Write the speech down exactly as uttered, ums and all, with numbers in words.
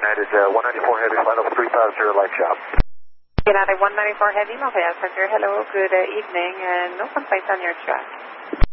United uh, one ninety-four Heavy, final three five zero light shop. United one ninety-four Heavy, Mobile Sector. Hello, good uh, evening, and no complaints on your track.